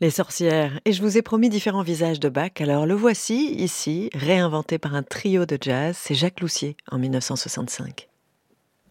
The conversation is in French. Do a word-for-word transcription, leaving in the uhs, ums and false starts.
Les sorcières. Et je vous ai promis différents visages de Bach, alors le voici, ici, réinventé par un trio de jazz, c'est Jacques Loussier en mille neuf cent soixante-cinq.